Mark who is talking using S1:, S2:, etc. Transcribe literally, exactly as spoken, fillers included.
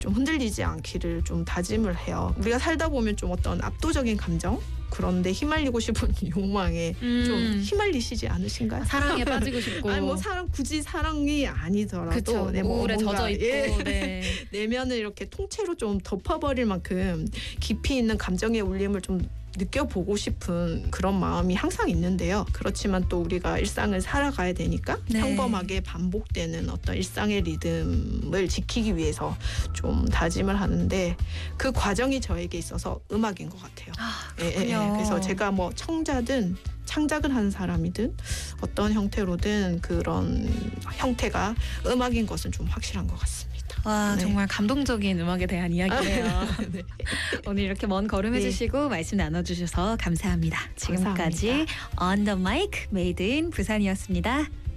S1: 좀 흔들리지 않기를 좀 다짐을 해요. 우리가 살다 보면 좀 어떤 압도적인 감정 그런데 휘말리고 싶은 욕망에
S2: 음.
S1: 좀 휘말리시지 않으신가요?
S2: 사랑에 빠지고 싶고.
S1: 아니 뭐 사랑 굳이 사랑이 아니더라도
S2: 그쵸.
S1: 네, 뭐
S2: 우울에
S1: 뭔가,
S2: 젖어 있고.
S1: 예.
S2: 네.
S1: 내면을 이렇게 통째로 좀 덮어버릴 만큼 깊이 있는 감정의 울림을 좀 느껴보고 싶은 그런 마음이 항상 있는데요. 그렇지만 또 우리가 일상을 살아가야 되니까
S2: 네.
S1: 평범하게 반복되는 어떤 일상의 리듬을 지키기 위해서 좀 다짐을 하는데 그 과정이 저에게 있어서 음악인 것 같아요.
S2: 아,
S1: 예, 예, 예. 그래서 제가 뭐 청자든 창작을 하는 사람이든 어떤 형태로든 그런 형태가 음악인 것은 좀 확실한 것 같습니다.
S2: 와,
S1: 네.
S2: 정말 감동적인 음악에 대한 이야기네요.
S1: 네.
S2: 오늘 이렇게 먼 걸음 해주시고 말씀 나눠주셔서 감사합니다. 지금까지
S1: 감사합니다.
S2: On the Mic Made in 부산이었습니다.